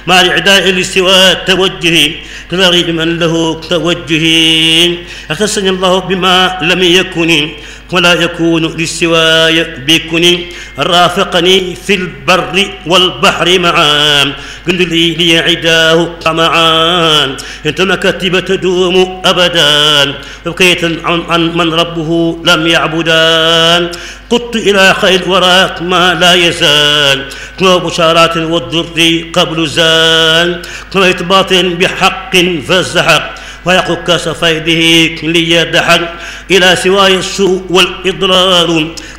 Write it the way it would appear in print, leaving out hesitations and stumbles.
مع الإعداء لسوى التوجه تنغي من له توجه أخصني الله بما لم يكن ولا يكون للسواي بكن رافقني في البر والبحر معا قل لي عداه معا انت مكاتب تدوم ابدا بقيت عن من ربه لم يعبدان قدت الى خير وراك ما لا يزال كما بشارات والضر قبل زال كما باطن بحق فالزحق ويقول كاس فيده ليدحل إلى سواي السوء والإضرار